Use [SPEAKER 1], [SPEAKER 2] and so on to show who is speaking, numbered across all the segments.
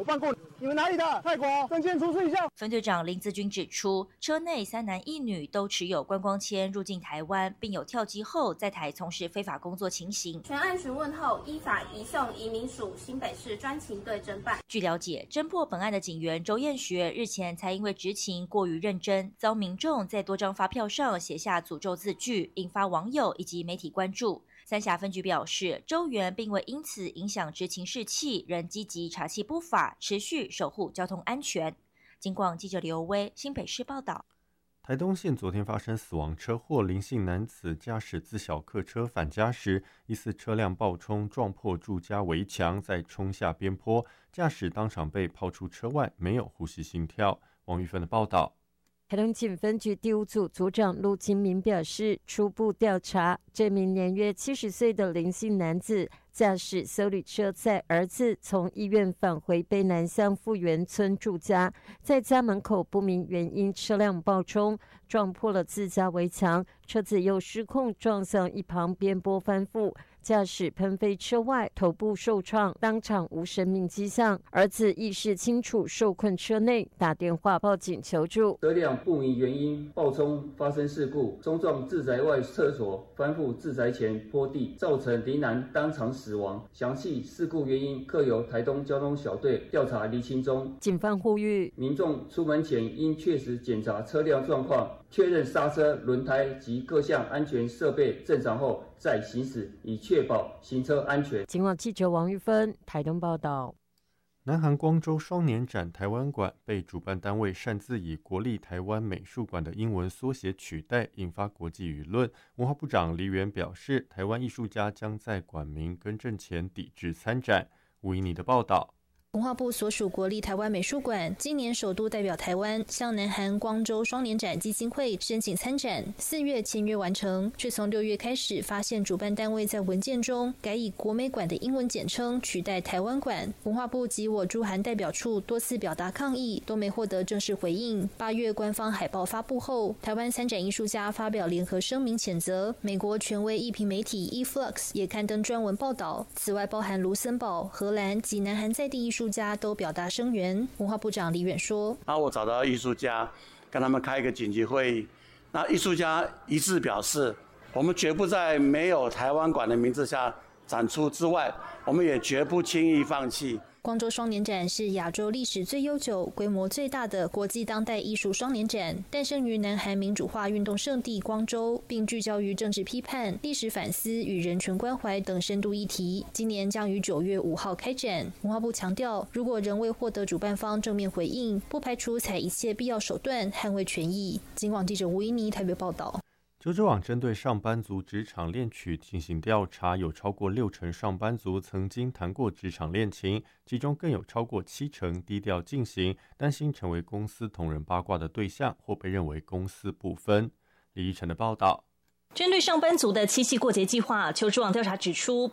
[SPEAKER 1] 我办过，你们哪里的？泰国，证件出示一下。
[SPEAKER 2] 分队长林子君指出，车内3男1女都持有观光签入境台湾，并有跳机后在台从事非法工作情形。
[SPEAKER 3] 全案询问后，依法移送移民署新北市专勤队侦办。
[SPEAKER 2] 据了解，侦破本案的警员周彦学日前才因为执勤过于认真，遭民众在多张发票上写下诅咒字句，引发网友以及媒体关注。三峡分局表示，周员并未因此影响执勤士气，仍积极查缉不法，持续守护交通安全。警广记者刘威新北市报道。
[SPEAKER 4] 台东县昨天发生死亡车祸，林姓男子驾驶自小客车返家时，疑似车辆爆冲撞破住家围墙，再冲下边坡，驾驶当场被抛出车外，没有呼吸心跳。王玉芬的报道。
[SPEAKER 5] 台东警分局第5组组长陆清明表示，初步调查，这名年约70岁的林姓男子驾驶休旅车载儿子从医院返回卑南乡富源村住家，在家门口不明原因车辆爆冲，撞破了自家围墙，车子又失控撞向一旁边坡翻覆，驾驶喷飞车外，头部受创，当场无生命迹象。儿子意识清楚，受困车内，打电话报警求助。
[SPEAKER 6] 车辆不明原因爆冲发生事故，冲撞自宅外厕所，翻覆自宅前坡地，造成林男当场死亡。详细事故原因刻由台东交通小队调查厘清中。
[SPEAKER 5] 警方呼吁
[SPEAKER 6] 民众出门前应确实检查车辆状况，确认刹车、轮胎及各项安全设备正常后再行驶，以确保行车安全。
[SPEAKER 5] 警广记者王玉芬台东报道。
[SPEAKER 4] 南韩光州双年展台湾馆被主办单位擅自以国立台湾美术馆的英文缩写取代，引发国际舆论。文化部长黎元表示，台湾艺术家将在馆名更正前抵制参展。吴怡妮的报道。
[SPEAKER 7] 文化部所属国立台湾美术馆今年首度代表台湾向南韩光州双年展基金会申请参展，4月签约完成，却从6月开始发现主办单位在文件中改以国美馆的英文简称取代台湾馆。文化部及我驻韩代表处多次表达抗议，都没获得正式回应。8月官方海报发布后，台湾参展艺术家发表联合声明谴责，美国权威艺评媒体 eFlux 也刊登专文报道。此外，包含卢森堡、荷兰及南韩在地艺术家都表达声援。文化部长李远说：“
[SPEAKER 8] 我找到艺术家，跟他们开一个紧急会议。那艺术家一致表示，我们绝不在没有台湾馆的名字下展出之外，我们也绝不轻易放弃。”
[SPEAKER 7] 光州双年展是亚洲历史最悠久、规模最大的国际当代艺术双年展，诞生于南韩民主化运动圣地光州，并聚焦于政治批判、历史反思与人权关怀等深度议题。今年将于9月5号开展。文化部强调，如果仍未获得主办方正面回应，不排除采一切必要手段捍卫权益。警广记者吴怡妮台北报道。
[SPEAKER 4] 九州网针对上班族职场恋曲进行调查，有超过60%上班族曾经谈过职场恋情，其中更有超过70%低调进行，担心成为公司同仁八卦的对象，或被认为公私不分。李依晨的报道。
[SPEAKER 9] 针对上班族的七夕过节计划，求职网调查指出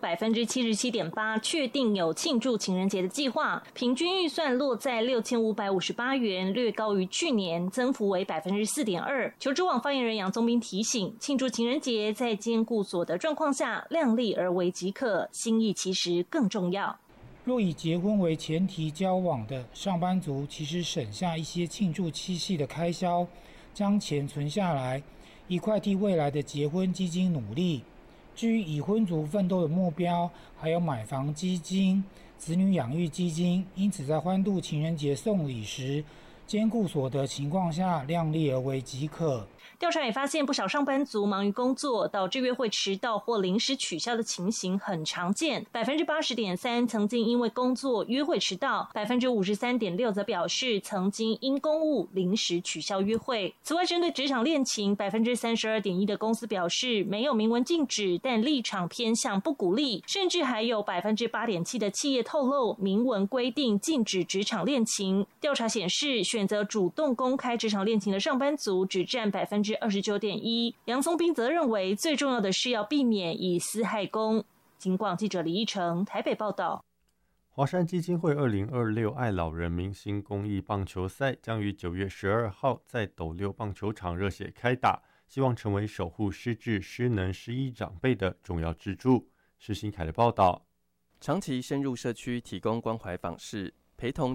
[SPEAKER 9] ，77.8%确定有庆祝情人节的计划，平均预算落在6558元，略高于去年，增幅为4.2%。求职网发言人杨宗斌提醒，庆祝情人节在兼顾所得状况下，量力而为即可，心意其实更重要。
[SPEAKER 10] 若以结婚为前提交往的上班族，其实省下一些庆祝七夕的开销，将钱存下来，一块替未来的结婚基金努力。至于已婚族奋斗的目标，还有买房基金、子女养育基金，因此在欢度情人节送礼时，兼顾所得情况下，量力而为即可。
[SPEAKER 9] 调查也发现，不少上班族忙于工作，导致约会迟到或临时取消的情形很常见。80.3%曾经因为工作约会迟到，53.6%则表示曾经因公务临时取消约会。此外，针对职场恋情，32.1%的公司表示没有明文禁止，但立场偏向不鼓励，甚至还有8.7%的企业透露明文规定禁止职场恋情。调查显示，选择主动公开职场恋情的上班族只占29.1%。杨宗斌则认为，最重要的是要避免以私害公。警广记者李义成台北报道。
[SPEAKER 4] 华山基金会2026爱老人明星公益棒球赛将于9月12号在斗六棒球场热血开打，希望成为守护失智、失能、失医长辈的重要支柱。施新凯的报道。
[SPEAKER 11] 长期深入社区提供关怀访视，陪同